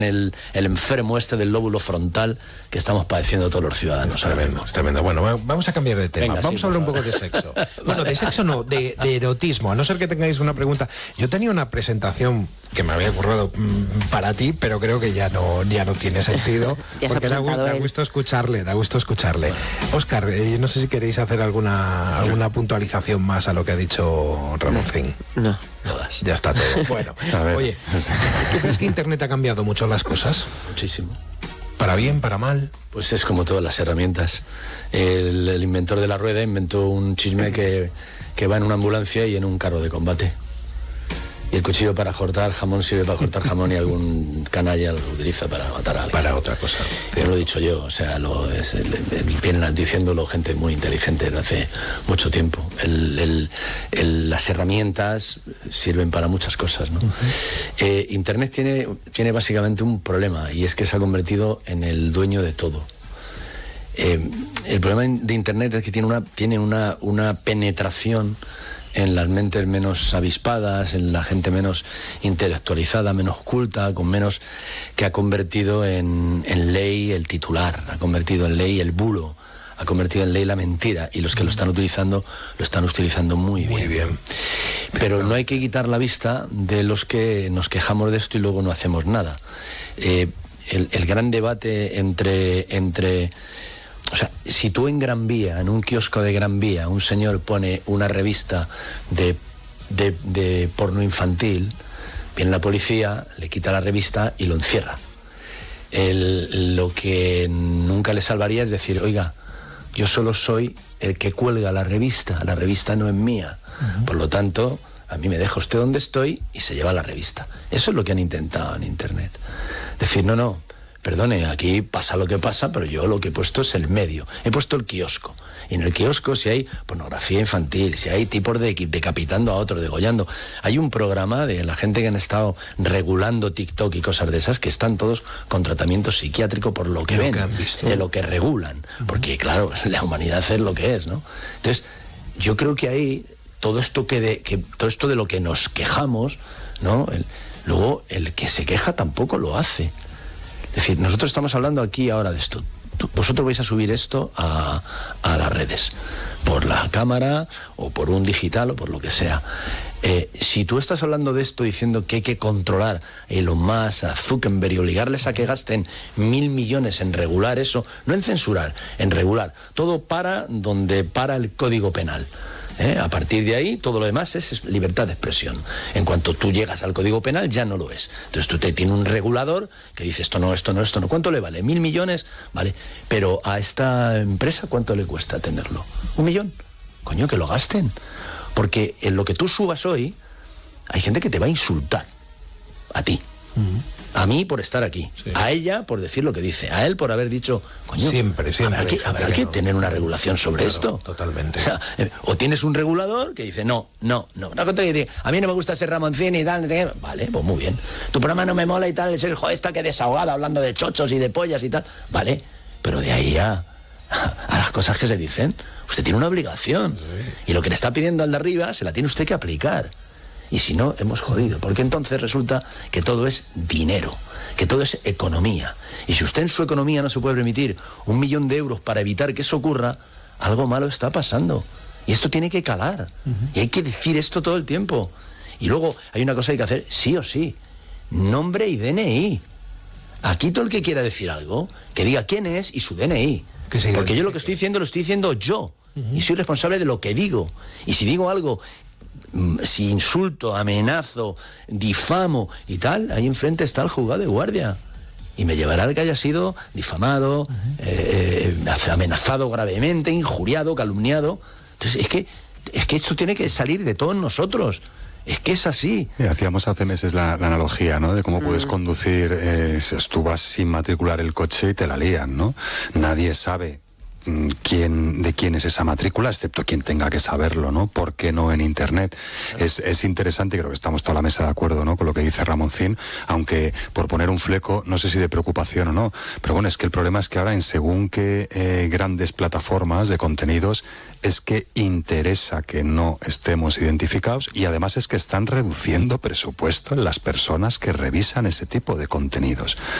el enfermo este del lóbulo frontal que estamos padeciendo todos los ciudadanos. Es tremendo. Bueno, vamos a cambiar de tema. Venga, vamos a hablar un poco de sexo. Bueno, de sexo no, de erotismo. A no ser que tengáis una pregunta. Yo tenía una presentación que me había ocurrido para ti, pero creo que ya no tiene sentido. Porque da gusto escucharle. Óscar, no sé si queréis hacer alguna puntualización más a lo que ha dicho Ramoncín. No. Todas. Ya está todo. Bueno, oye, ¿tú crees que Internet ha cambiado mucho las cosas? Muchísimo. ¿Para bien, para mal? Pues es como todas las herramientas. El inventor de la rueda inventó un chisme que va en una ambulancia y en un carro de combate. Y el cuchillo para cortar jamón sirve para cortar jamón y algún canalla lo utiliza para matar a alguien. Para otra cosa. No lo he dicho yo, o sea, vienen diciéndolo gente muy inteligente desde hace mucho tiempo. Las herramientas sirven para muchas cosas, ¿no? Internet tiene básicamente un problema, y es que se ha convertido en el dueño de todo. El problema de Internet es que tiene una penetración en las mentes menos avispadas, en la gente menos intelectualizada, menos culta, que ha convertido en ley el titular, ha convertido en ley el bulo, ha convertido en ley la mentira, y los que lo están utilizando muy bien. Muy bien. Pero no hay que quitar la vista de los que nos quejamos de esto y luego no hacemos nada. El gran debate entre o sea, si tú en Gran Vía, en un kiosco de Gran Vía, un señor pone una revista de porno infantil, viene la policía, le quita la revista y lo encierra. Lo que nunca le salvaría es decir, oiga, yo solo soy el que cuelga la revista no es mía. Por lo tanto, a mí me deja usted donde estoy y se lleva la revista. Eso es lo que han intentado en Internet. Decir, no, perdone, aquí pasa lo que pasa, pero yo lo que he puesto es el medio. He puesto el kiosco. Y en el kiosco, si hay pornografía infantil, si hay tipos decapitando a otros, degollando. Hay un programa de la gente que han estado regulando TikTok y cosas de esas, que están todos con tratamiento psiquiátrico por lo que ven, de lo que regulan. Porque, claro, la humanidad es lo que es, ¿no? Entonces, yo creo que ahí todo esto todo esto de lo que nos quejamos, ¿no? Luego, el que se queja tampoco lo hace. Es decir, nosotros estamos hablando aquí ahora de esto. Vosotros vais a subir esto a las redes, por la cámara o por un digital o por lo que sea. Si tú estás hablando de esto diciendo que hay que controlar a Elon Musk, a Zuckerberg y obligarles a que gasten 1.000 millones en regular eso, no en censurar, en regular, todo para donde para el Código Penal. A partir de ahí, todo lo demás es libertad de expresión. En cuanto tú llegas al Código Penal, ya no lo es. Entonces tú tienes un regulador que dice esto no. ¿Cuánto le vale? 1.000 millones, vale. Pero a esta empresa, ¿cuánto le cuesta tenerlo? 1 millón. Coño, que lo gasten. Porque en lo que tú subas hoy, hay gente que te va a insultar. A ti. A mí por estar aquí, sí. A ella por decir lo que dice, a él por haber dicho, coño, siempre habrá que tener una regulación sobre esto. Totalmente. O tienes un regulador que dice, no, a mí no me gusta ser Ramoncín y tal, vale, pues muy bien. Tu programa no me mola y tal, es el joder esta que desahogada hablando de chochos y de pollas y tal, vale, pero de ahí a las cosas que se dicen, usted tiene una obligación, sí. Y lo que le está pidiendo al de arriba se la tiene usted que aplicar. Y si no, hemos jodido, porque entonces resulta que todo es dinero, que todo es economía. Y si usted en su economía no se puede permitir 1 millón de euros para evitar que eso ocurra, algo malo está pasando. Y esto tiene que calar. Y hay que decir esto todo el tiempo. Y luego hay una cosa que hay que hacer, sí o sí, nombre y DNI. Aquí todo el que quiera decir algo, que diga quién es y su DNI. Porque yo lo que estoy diciendo, lo estoy diciendo yo. Y soy responsable de lo que digo. Y si digo algo, si insulto, amenazo, difamo y tal, ahí enfrente está el juzgado de guardia y me llevará el que haya sido difamado, amenazado gravemente, injuriado, calumniado. Entonces es que esto tiene que salir de todos nosotros. Es que es así. Hacíamos hace meses la analogía, ¿no? De cómo puedes conducir, tú vas sin matricular el coche y te la lían, ¿no? Nadie sabe de quién es esa matrícula, excepto quien tenga que saberlo, ¿no? ¿Por qué no en Internet? Es interesante, y creo que estamos toda la mesa de acuerdo, ¿no?, con lo que dice Ramoncín, aunque por poner un fleco, no sé si de preocupación o no, pero bueno, es que el problema es que ahora en según qué grandes plataformas de contenidos es que interesa que no estemos identificados, y además es que están reduciendo presupuesto en las personas que revisan ese tipo de contenidos.